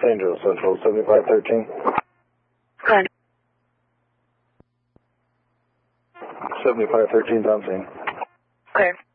Angels Central 7513. Go ahead. 7513 on scene. Clear.